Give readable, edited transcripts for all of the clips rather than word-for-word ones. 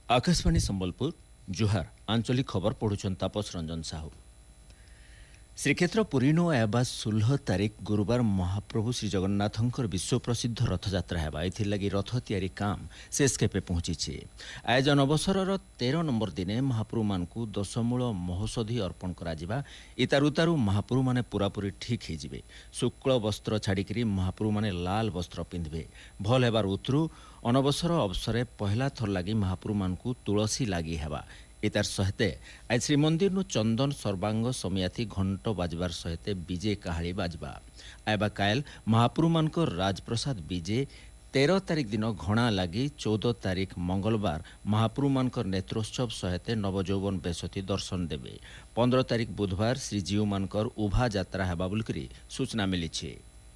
आकाशवाणी संबलपुर जुहार आंचलिक खबर पढ़ुछन तापस रंजन साहू। श्रीक्षेत्र पुरीनो एबा 16 तारिख गुरुवार महाप्रभु श्री जगन्नाथंकर विश्व प्रसिद्ध रथयात्रा हेबा एथिलागि रथ तैयारी काम शेष केपे पहुंची। आयोजन अवसर 13 नंबर दिने महाप्रभु मानकु दशमूल महौषधि अर्पण करा। इतारुतारू महाप्रभु माने पूरापूरी ठीक हो शुक्ल वस्त्र छाड़िकी महाप्रभु माने लाल वस्त्र पिंधे भल हेबार उतरू अनवसर अवसर पहला थर लगी महाप्रभु मानकु तुलसी लगी हेबा। इतार सहित आज श्रीमंदिर नु चंदन सर्वांग समियाथी घंट बाजबार सहित विजय काहाली बाजबा आयबा कायल महाप्रभु मानक राजप्रसाद विजय 13 तारिख दिन घणा लगी 14 तारिख मंगलवार महाप्रभु मानक नेत्रोत्सव सहित नवजौवन बेसती दर्शन देवे। 15 तारिख बुधवार श्रीजीव मानकर उभा यात्रा हेबा बोलिकरी सूचना मिली।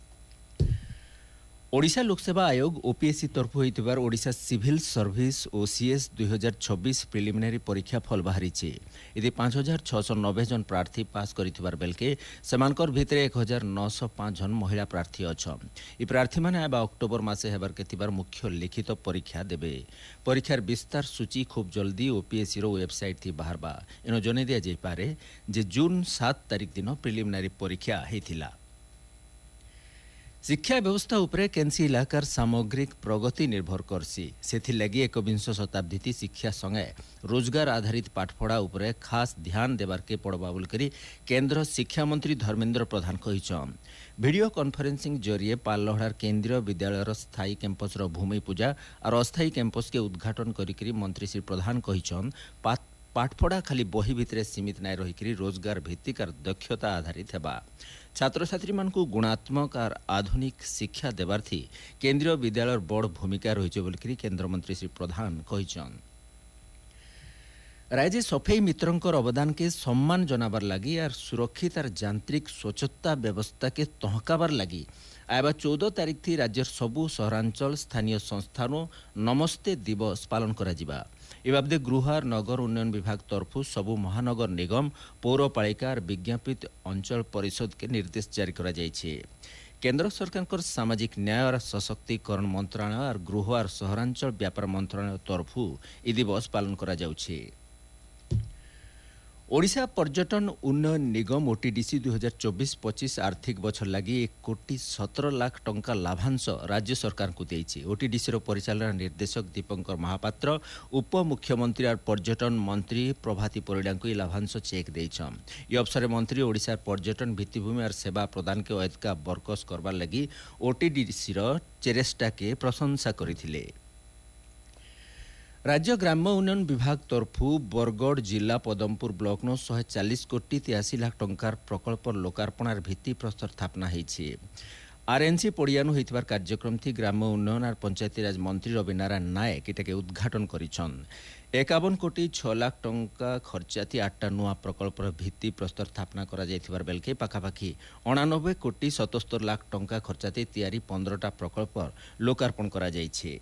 ओडिशा लोकसेवा आयोग ओपीएससी तरफ होइतिबार Odisha civil service OCS 2026 preliminary परीक्षा फल बाहरी। यदि 5690 जन प्रार्थी पास करिथिबार बेलके सेमानकर भितरे 1905 जन महिला प्रार्थी अछन। ई प्रार्थी माने आबा अक्टोबर मासे हेबार केतिबार मुख्य लिखित परीक्षा देबे। परीक्षार विस्तार सूची खूब जल्दी ओपीएससी रो वेबसाइट थी बाहरबा। एनो जने दिया जाय पारे जे जून 7 तारिख दिन प्रिलिमिनारी परीक्षा हेतिला। शिक्षा व्यवस्था उपरे केनसी इलाकार सामग्रिक प्रगति निर्भर करसी। सेथिलागि 21 शताब्दी शिक्षा संगे रोजगार आधारित पाठपढ़ा उपरे खास ध्यान देबार के पड़बा बोलकरी केंद्र शिक्षा मंत्री धर्मेंद्र प्रधान कहिछन। वीडियो कॉन्फ्रेंसिंग जरिए पाललहड़ार केंद्रीय विद्यालय स्थायी कैंपस भूमि पूजा और अस्थायी कैंपस के उद्घाटन करिकरी मंत्री श्री प्रधान कहिछन पाठपढ़ा खाली बही भितरे सीमित नाय रही रोजगार भित्तिक और दक्षता आधारित हेबा। छात्र छात्री मानकु गुणात्मक और आधुनिक शिक्षा देबार थी केंद्रीय विद्यालय बड़ भूमिका रही बोलकरी केंद्र मंत्री श्री प्रधान कहिछन। राज्य सफाई मित्रंकर अवदान के सम्मान जनाबार लगी और सुरक्षित और यांत्रिक स्वच्छता व्यवस्था के तहकाबार लगी आयबा 14 तारिख थी राज्यर सबु सहरांचल स्थानीय संस्थानों नमस्ते दिवस पालन करा जिबा। ए बाबदे गृह और नगर उन्नयन विभाग तरफु सबु महानगर निगम पौरपालिका और विज्ञापित अंचल परिषद के निर्देश जारी करा जायछे। केंद्र सरकार सामाजिक न्याय और सशक्तिकरण मंत्रालय और गृह और सहरांचल व्यापार मंत्रालय तरफु ए दिवस पालन करा जाउछे। ओडिशा पर्यटन उन्नयन निगम ओटीडीसी 2024-25 आर्थिक बछर लगी 1,17,00,000 टंका लाभांश राज्य सरकार को देइछि। ओटीडीसी परिचालना निर्देशक दीपंकर महापात्र उप मुख्यमंत्री और पर्यटन मंत्री प्रभाती परिडा को लाभांश चेक देइछन। ये अवसर मंत्री ओडिशा पर्यटन भित्तिभूमि और सेवा प्रदान के अधिका बरकस करबार लगी ओटीडीसी चेरेस्टा के प्रशंसा करथिले। राज्य ग्राम्य उन्नयन विभाग तरफु बरगढ़ जिला पदमपुर ब्लॉक 140 कोटी 83 लाख टंकार प्रकल्प लोकार्पणार भित्ति प्रस्तर स्थापना होइछि। आरएनसी पड़ियानु होइतिबार कार्यक्रम थी ग्राम्य उन्नयन और पंचायतीराज मंत्री रवि नारायण नायक इटाके उद्घाटन करिछन। 51 कोटी 6 लाख टंका खर्चाती 8टा नुआ प्रकल्पर भित्ति प्रस्तर स्थापना करा जायतिबार बेलके पाखापाखि 89 कोटी 77 लाख टंका खर्चाती तैयारी 15टा प्रकल्प लोकार्पण करा जायछि।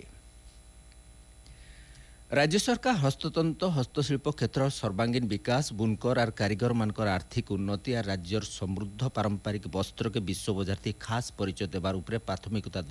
राज्य सरकार हस्ततंत्र हस्तशिल्प क्षेत्र सर्वांगीन विकास बुनकर और कारीगर मानकर आर्थिक उन्नति और राज्यर समृद्ध पारंपरिक वस्त्र के विश्व बजार खास परिचय देवार उपरे प्राथमिकता